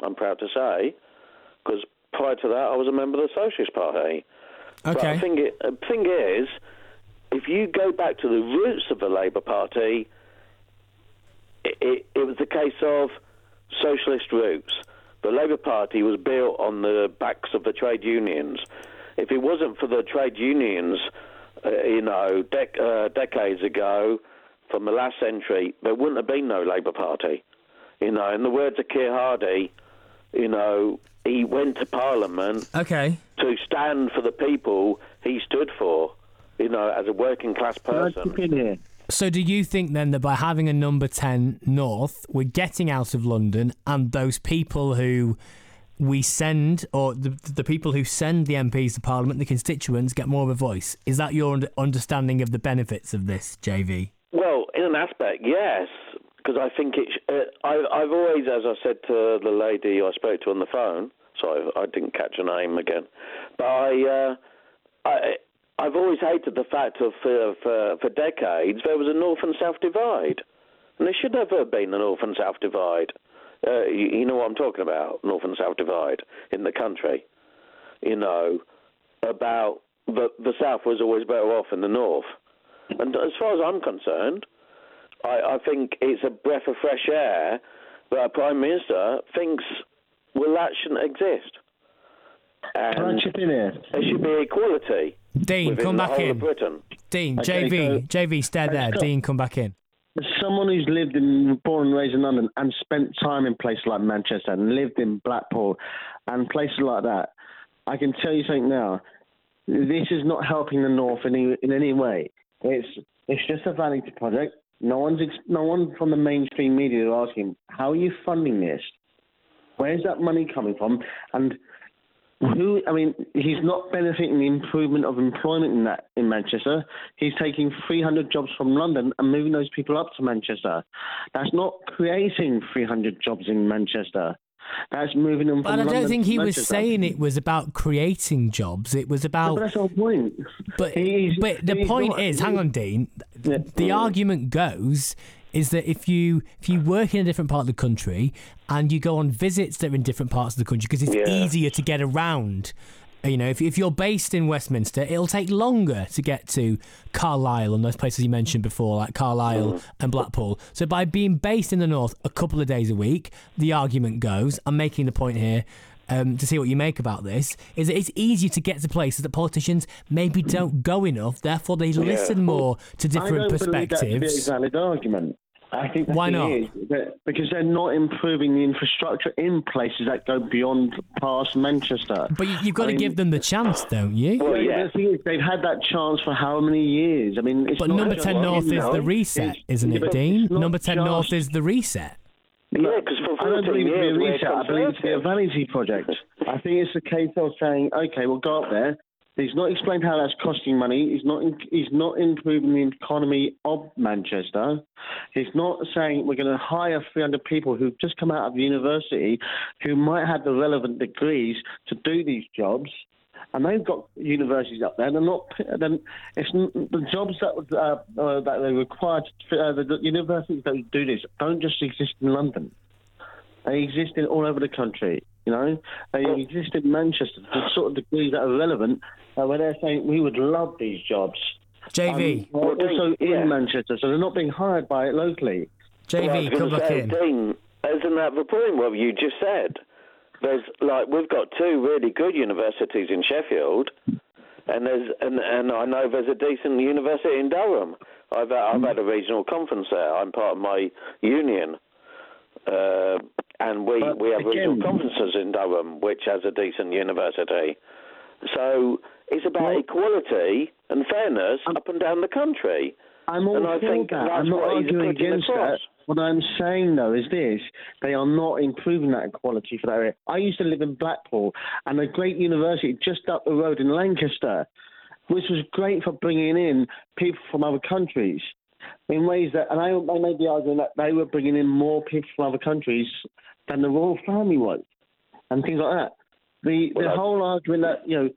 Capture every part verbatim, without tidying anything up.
I'm proud to say, because prior to that I was a member of the Socialist Party. Okay. But I think it, the thing is, if you go back to the roots of the Labour Party, it, it, it was a case of socialist roots. The Labour Party was built on the backs of the trade unions. If it wasn't for the trade unions, uh, you know, dec- uh, decades ago, from the last century, there wouldn't have been no Labour Party. You know, in the words of Keir Hardie, you know, he went to Parliament okay. to stand for the people he stood for, you know, as a working class person. So do you think then that by having a number ten North, we're getting out of London, and those people who we send, or the, the people who send the M Ps to Parliament, the constituents, get more of a voice? Is that your understanding of the benefits of this, J V? Well, in an aspect, yes, because I think it. Uh, I, I've always, as I said to the lady I spoke to on the phone, sorry, I didn't catch her name again, but I, uh, I, I've always hated the fact of uh, for for decades there was a North and South divide, and there should never have been a North and South divide. Uh, you, you know what I'm talking about, North and South divide in the country. You know, about the the South was always better off in the North. And as far as I'm concerned, I, I think it's a breath of fresh air that our Prime Minister thinks, well, that shouldn't exist. And Can I chip in here? there should be equality. Dean, come the back whole in. Of Britain. Dean, Okay, J V, so- J V, stay there. Scott- Dean, come back in. As someone who's lived in, born and raised in London and spent time in places like Manchester and lived in Blackpool and places like that, I can tell you something now. This is not helping the North in any, in any way. It's it's just a vanity project. No one's ex- no one from the mainstream media is asking, how are you funding this? Where's that money coming from? And who? I mean, he's not benefiting the improvement of employment in that in Manchester. He's taking three hundred jobs from London and moving those people up to Manchester. That's not creating three hundred jobs in Manchester. That's moving them from But I London don't think to he was Manchester. saying it was about creating jobs. It was about... But that's the whole point. But, He's- but the he's point not- is, hang on, Dean. Yeah. The argument goes is that if you if you work in a different part of the country and you go on visits that are in different parts of the country because it's Yeah. easier to get around. You know, if if you're based in Westminster, it'll take longer to get to Carlisle and those places you mentioned before, like Carlisle Mm. and Blackpool. So by being based in the north a couple of days a week, the argument goes, I'm making the point here, um, to see what you make about this, is that it's easier to get to places that politicians maybe don't go enough, therefore they listen more to different I don't believe that to be a perspectives. valid argument. I think the Why thing not? is that because they're not improving the infrastructure in places that go beyond past Manchester. But you, you've got I to mean- give them the chance, don't you? Well, Yeah, yeah. but the thing is, they've had that chance for how many years? I mean, it's But not number just ten like, North you is know, the reset, it's- isn't yeah, it, but Dean? it's not Number ten just- North is the reset. Yeah, because for I don't fourteen believe it to be a years we're reset. I believe it to be a Conservative. vanity project. I think it's a case of saying, okay, we'll go up there. He's not explained how that's costing money. He's not. He's not improving the economy of Manchester. He's not saying we're going to hire three hundred people who've just come out of university, who might have the relevant degrees to do these jobs, and they've got universities up there. They're not. Then it's the jobs that uh, uh, that they require. To, uh, the universities that do this don't just exist in London. They exist in all over the country. You know, they exist in Manchester. The sort of degrees that are relevant, uh, where they're saying we would love these jobs. J V, Um, are also in yeah. Manchester, so they're not being hired by it locally. J Well, I V, was come gonna back say, in. Dean, isn't that the point? What you just said. There's like we've got two really good universities in Sheffield, and there's and, and I know there's a decent university in Durham. I've I've had a regional conference there. I'm part of my union, uh, and we But we have regional again- conferences in Durham, which has a decent university. So it's about Well- equality and fairness up and down the country. I'm all And I for think that. that's I'm not what he's arguing putting against across. that. What I'm saying, though, is this. They are not improving that equality for that area. I used to live in Blackpool, and a great university just up the road in Lancaster, which was great for bringing in people from other countries in ways that, and I, I made the argument that they were bringing in more people from other countries than the royal family was, and things like that. The, Well, the I- whole argument that, you know,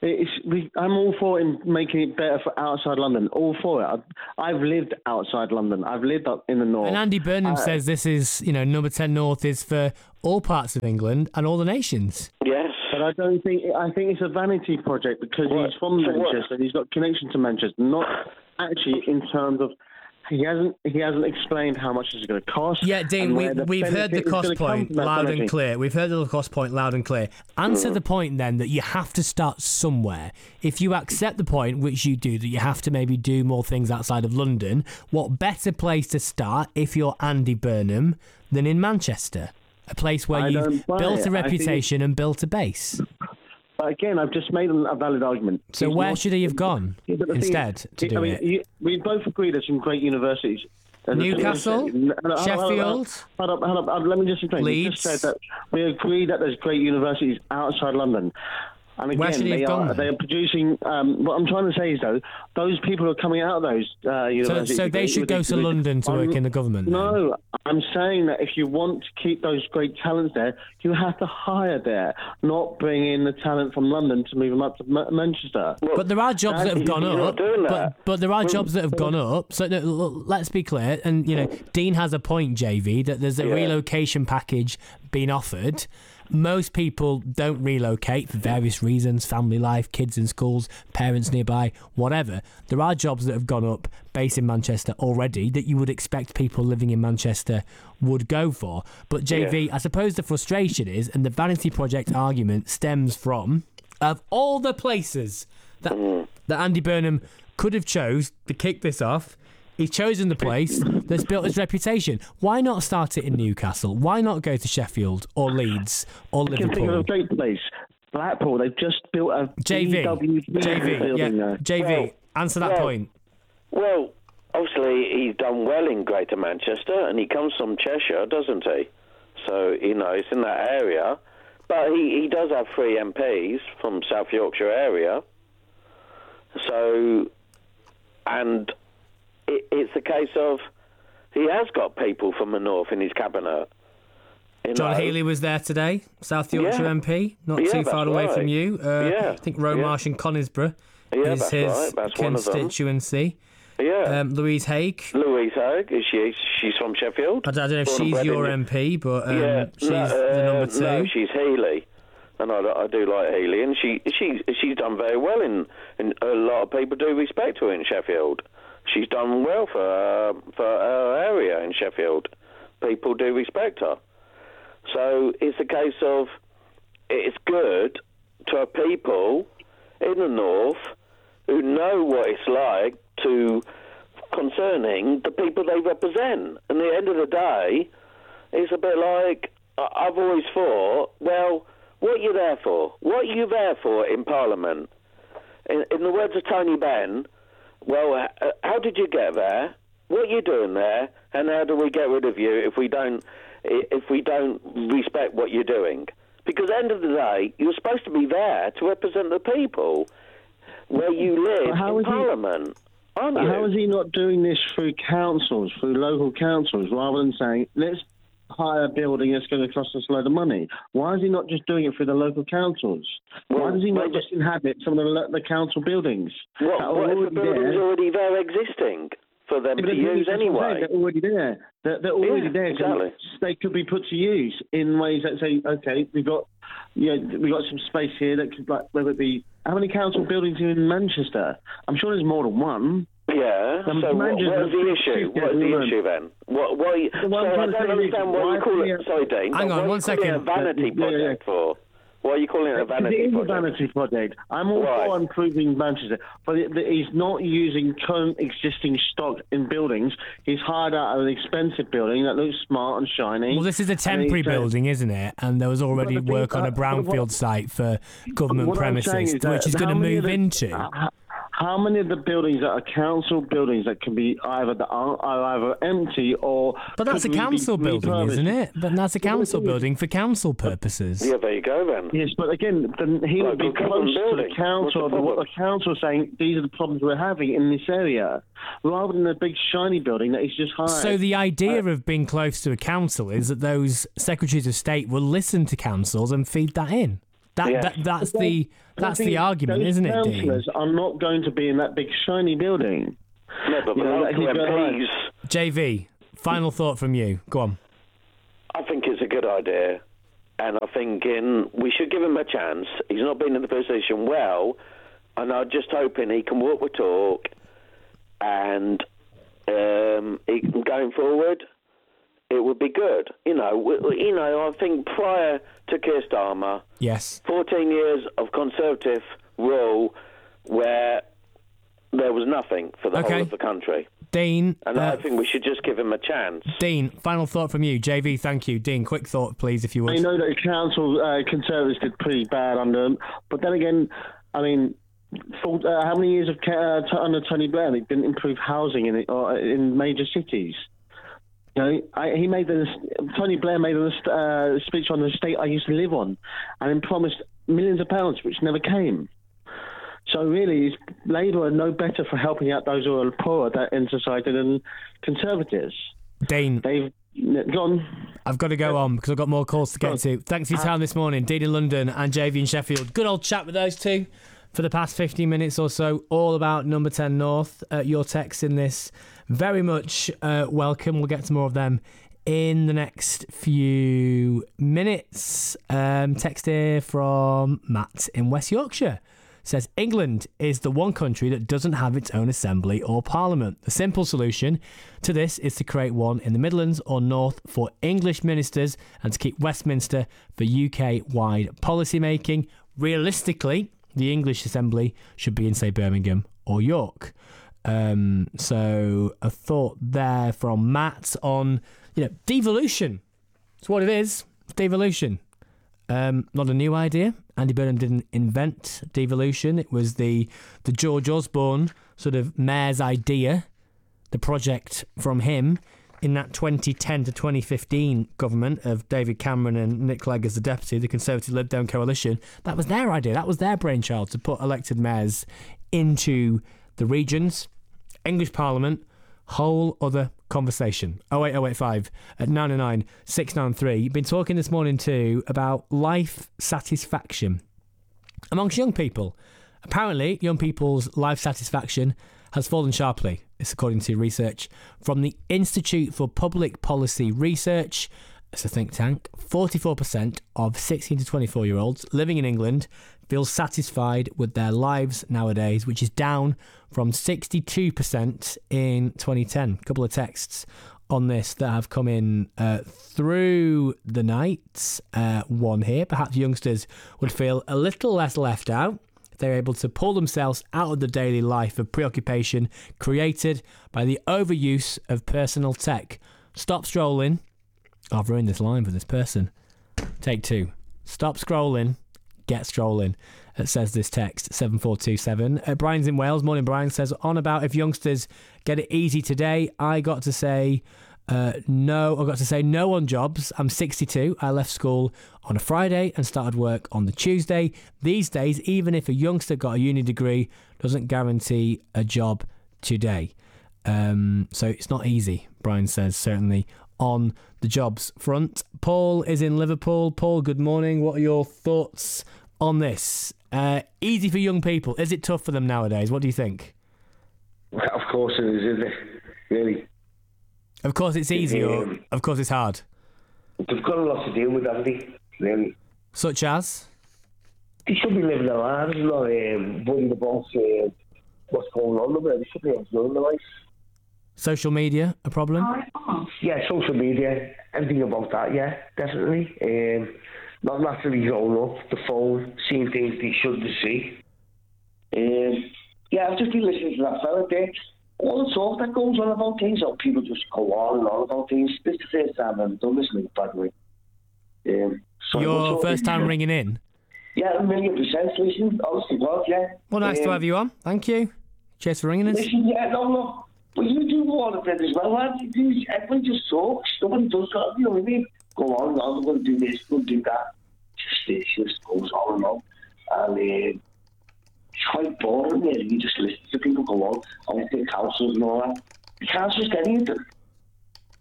It's, we, I'm all for him making it better for outside London. All for it. I've, I've lived outside London. I've lived up in the north. And Andy Burnham uh, says this is, you know, number ten North is for all parts of England and all the nations. Yes. But I don't think, I think it's a vanity project because what? he's from For Manchester. What? He's got connection to Manchester. Not actually in terms of, he hasn't he hasn't explained how much it's going to cost. Yeah, Dean, we, we've heard the cost point loud and clear. We've heard the cost point loud and clear. Answer mm. the point then that you have to start somewhere. If you accept the point, which you do, that you have to maybe do more things outside of London, what better place to start if you're Andy Burnham than in Manchester? A place where I you've built it. a reputation and built a base. But again, I've just made a valid argument. So He's where not, should he have gone instead is, to do I mean, it? You, we both agree there's some great universities. Newcastle, Sheffield, hold up, hold up, hold up. Let me just explain. Leeds. You just said that we agree that there's great universities outside London. And again, Where should he have they gone are then? they are producing. Um, what I'm trying to say is though, those people who are coming out of those uh, universities. So, so they should go to London to work in the government. Then? No, I'm saying that if you want to keep those great talents there, you have to hire there, not bring in the talent from London to move them up to M- Manchester. But there are jobs that have gone up. That. But but there are jobs that have gone up. So no, let's be clear. And you know, Dean has a point, J V, that there's a yeah. relocation package being offered. Most people don't relocate for various reasons, family life, kids in schools, parents nearby, whatever. There are jobs that have gone up based in Manchester already that you would expect people living in Manchester would go for. But J V, yeah. I suppose the frustration is, and the vanity project argument stems from, of all the places that, mm. that Andy Burnham could have chose to kick this off, he's chosen the place that's built his reputation. Why not start it in Newcastle? Why not go to Sheffield or Leeds or Liverpool? I can think of a great place. Blackpool. They've just built a J V. J V. building Yeah. there. J V. Well, answer that well, point. Well, obviously he's done well in Greater Manchester, and he comes from Cheshire, doesn't he? So you know it's in that area. But he, he does have three M Ps from South Yorkshire area. So, and. It's a case of he has got people from the north in his cabinet. You John know? Healey was there today, South Yorkshire yeah. M P, not yeah, too far away right. from you. Uh, yeah. I think Romarsh yeah. and Conisbrough yeah, is that's his right. that's constituency. Yeah. Um, Louise Haigh. Louise Haigh, is she? She's from Sheffield. I don't know if she's your M P, but um, yeah. she's no, uh, the number two. No, she's Healey. And I, I do like Healey, and she she she's done very well in, in a lot of people do respect her in Sheffield. She's done well for uh, for her area in Sheffield. People do respect her. So it's a case of it's good to have people in the north who know what it's like to concerning the people they represent. And at the end of the day, it's a bit like I've always thought, well, what are you there for? What are you there for in Parliament? In, in the words of Tony Benn, well, how did you get there? What are you doing there? And how do we get rid of you if we don't if we don't respect what you're doing? Because at the end of the day, you're supposed to be there to represent the people where you live in Parliament, he, aren't you? How is he not doing this through councils, through local councils, rather than saying, let's hire a building that's going to cost us a load of money? Why is he not just doing it through the local councils? Well, Why does he not maybe, just inhabit some of the, the council buildings? What, what if the building's there? already there existing for them yeah, to use anyway? They're already there. They're, they're already yeah, there. Exactly. They could be put to use in ways that say, okay, we've got, you know, we've got some space here that could, like, whether it be, how many council buildings are in Manchester? I'm sure there's more than one. Yeah. Um, so what, what is the issue? What is the issue then? What? Why? So I don't understand why you call it. Sorry, Dean. Hang on, one second. A vanity project yeah, yeah. for. Why are you calling it a vanity project? It is project? a vanity project. I'm all right. for improving Manchester, but it, it, he's not using current existing stock in buildings. He's hired out an expensive building that looks smart and shiny. Well, this is a temporary building, isn't it? And there was already work on a brownfield site for government premises, is which is going to move the, into. Uh, How many of the buildings that are council buildings that can be either that are, are either empty or... But that's a council building, isn't it? But that's a council building for council purposes. Yeah, there you go then. Yes, but again, then he would be close to the council, the, what the council saying, these are the problems we're having in this area, rather than a big shiny building that he's just hired. So the idea uh, of being close to a council is that those secretaries of state will listen to councils and feed that in. That, Yeah. that that's But the then- that's I the think argument, those isn't it, Dean? councillors are not going to be in that big shiny building. No, but the You know, local he's got M Ps, J V, final thought from you. Go on. I think it's a good idea. And I think in, we should give him a chance. He's not been in the position well, and I'm just hoping he can walk the talk, and um, he can, going forward, it would be good. You know, we, you know. I think prior to Keir Starmer, Yes. fourteen years of Conservative rule where there was nothing for the Okay. whole of the country. Dean, And uh, I think we should just give him a chance. Dean, final thought from you. J V, thank you. Dean, quick thought, please, if you I would. know that the council uh, Conservatives did pretty bad under them, but then again, I mean, for, uh, how many years of uh, t- under Tony Blair they didn't improve housing in or in major cities? You know, I, he made the Tony Blair made a uh, speech on the estate I used to live on, and then promised millions of pounds, which never came. So really, Labour are no better for helping out those who are poorer that in society than Conservatives. Dean, They've gone. I've got to go on because I've got more calls to get to. Thanks for your time this morning. Dean in London and J V in Sheffield. Good old chat with those two for the past fifteen minutes or so, all about number ten North. Uh, your texts in this, very much uh, welcome. We'll get to more of them in the next few minutes. Um, text here from Matt in West Yorkshire. Says England is the one country that doesn't have its own assembly or parliament. The simple solution to this is to create one in the Midlands or North for English ministers and to keep Westminster for U K-wide policy making. Realistically, the English assembly should be in, say, Birmingham or York. Um, so a thought there from Matt on, you know, devolution. It's what it is. It's devolution. Um, not a new idea. Andy Burnham didn't invent devolution. It was the the George Osborne sort of mayor's idea, the project from him in that twenty ten to twenty fifteen government of David Cameron and Nick Clegg as the deputy, the Conservative Lib Dem coalition. That was their idea. That was their brainchild to put elected mayors into the regions. English Parliament, whole other conversation. oh eight oh eight five at nine oh nine six nine three. You've been talking this morning too about life satisfaction amongst young people. Apparently, young people's life satisfaction has fallen sharply. It's according to research from the Institute for Public Policy Research. It's a think tank. forty-four percent of sixteen to twenty-four year olds living in England feel satisfied with their lives nowadays, which is down from sixty-two percent in twenty ten. A couple of texts on this that have come in uh, through the night. Uh, one here, perhaps youngsters would feel a little less left out if they're able to pull themselves out of the daily life of preoccupation created by the overuse of personal tech. Stop scrolling. I've ruined this line for this person. Take two. Stop scrolling. Get strolling. It says this text, seven four two seven. Uh, Brian's in Wales. Morning, Brian. Says, on about if youngsters get it easy today, I got to say uh, no. I got to say no on jobs. I'm sixty-two. I left school on a Friday and started work on the Tuesday. These days, even if a youngster got a uni degree, doesn't guarantee a job today. Um, so it's not easy, Brian says, certainly on the jobs front. Paul is in Liverpool. Paul, good morning. What are your thoughts on this? Uh, easy for young people. Is it tough for them nowadays? What do you think? Well, of course it is, isn't it? Really. Of course it's easy, or Um, of course it's hard. They've got a lot to deal with, haven't they? Really. Such as? They should be living their lives, not um, worried about uh, what's going on with them. They should be enjoying their life. Social media, a problem? Yeah, social media, anything about that, yeah, definitely. Um, not naturally going up the phone, seeing things they shouldn't see. Um, yeah, I've just been listening to that fella there. All the talk that goes on about things, or people just go on and on about things. This is the first time I've done this, by the way. Um, so Your first time ringing in? Yeah, a million percent, listen, honestly, God, yeah. Well, nice um, to have you on. Thank you. Cheers for ringing us. Listen, yeah, no, no. But you do all of it as well, lads. Everyone just talks. Nobody does that, you know what I mean? Go on and on, I'm going to do this, going to do that. Just, it just goes on and on. And uh, it's quite boring, really. You just listen to people go on, on the councils and all that. The councils get anything.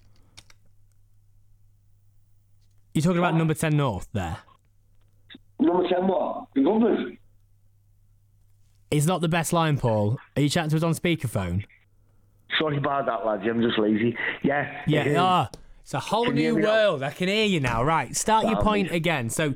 You're talking about number ten North there? No, number ten what? The government. It's not the best line, Paul. Are you chatting to us on speakerphone? Sorry about that, lads. I'm just lazy. Yeah. Yeah. um, Ah, it's a whole Can you new hear me now? world. I can hear you now. Right. Start your Wow. point again. So